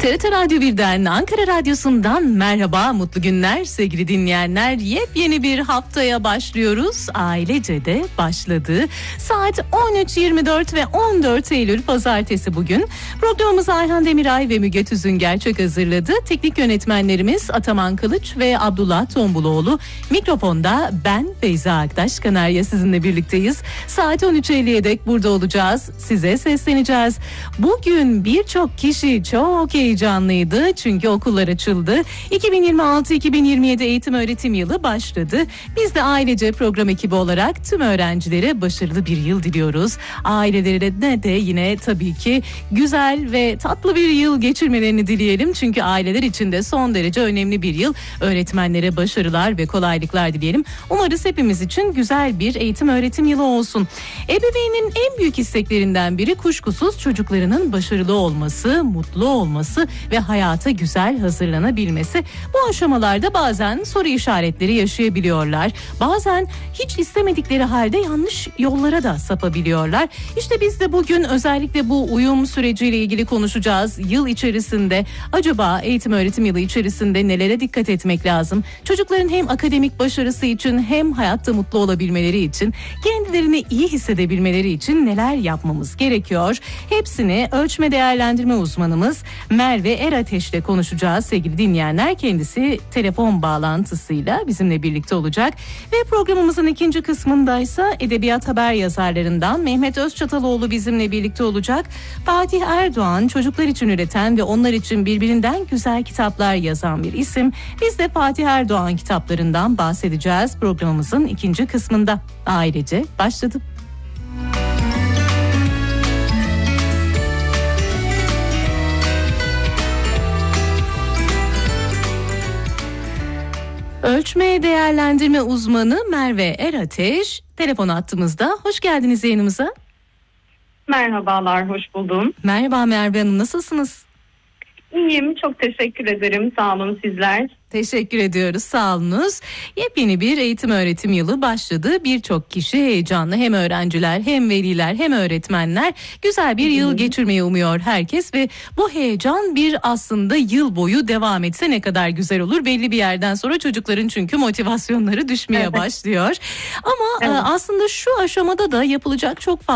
TRT Radyo 1'den, Ankara Radyosu'ndan merhaba, mutlu günler sevgili dinleyenler. Yepyeni bir haftaya başlıyoruz. Ailece de başladı. Saat 13.24 ve 14 Eylül Pazartesi bugün. Programımızı Ayhan Demiray ve Müge Tüzüngerçek hazırladı. Teknik yönetmenlerimiz Ataman Kılıç ve Abdullah Tombuloğlu. Mikrofonda ben Feyza Aktaş Kanarya sizinle birlikteyiz. Saat 13.50'ye dek burada olacağız. Size sesleneceğiz. Bugün birçok kişi çok heyecanlıydı çünkü okullar açıldı. 2026-2027 eğitim öğretim yılı başladı. Biz de ailece program ekibi olarak tüm öğrencilere başarılı bir yıl diliyoruz. Ailelerine de yine tabii ki güzel ve tatlı bir yıl geçirmelerini dileyelim. Çünkü aileler için de son derece önemli bir yıl. Öğretmenlere başarılar ve kolaylıklar dileyelim. Umarız hepimiz için güzel bir eğitim öğretim yılı olsun. Ebeveynin en büyük isteklerinden biri kuşkusuz çocuklarının başarılı olması, mutlu olması ve hayata güzel hazırlanabilmesi. Bu aşamalarda bazen soru işaretleri yaşayabiliyorlar. Bazen hiç istemedikleri halde yanlış yollara da sapabiliyorlar. İşte biz de bugün özellikle bu uyum süreciyle ilgili konuşacağız. Yıl içerisinde acaba eğitim öğretim yılı içerisinde nelere dikkat etmek lazım? Çocukların hem akademik başarısı için hem hayatta mutlu olabilmeleri için, kendilerini iyi hissedebilmeleri için neler yapmamız gerekiyor? Hepsini ölçme değerlendirme uzmanımız Merve Erateş'le konuşacağız sevgili dinleyenler. Kendisi telefon bağlantısıyla bizimle birlikte olacak. Ve programımızın ikinci kısmındaysa edebiyat haber yazarlarından Mehmet Özçataloğlu bizimle birlikte olacak. Fatih Erdoğan çocuklar için üreten ve onlar için birbirinden güzel kitaplar yazan bir isim. Biz de Fatih Erdoğan kitaplarından bahsedeceğiz programımızın ikinci kısmında. Ailece başladı. Ölçme değerlendirme uzmanı Merve Erateş telefon hattımızda. Hoş geldiniz yayınımıza. Merhabalar, hoş buldum. Merhaba Merve Hanım, nasılsınız? İyiyim, çok teşekkür ederim. Sağ olun sizler. Teşekkür ediyoruz, sağ olunuz. Yepyeni bir eğitim öğretim yılı başladı. Birçok kişi heyecanlı, hem öğrenciler hem veliler hem öğretmenler. Güzel bir yıl geçirmeyi umuyor herkes ve bu heyecan bir aslında yıl boyu devam etse ne kadar güzel olur. Belli bir yerden sonra çocukların çünkü motivasyonları düşmeye başlıyor. Ama aslında şu aşamada da yapılacak çok fazla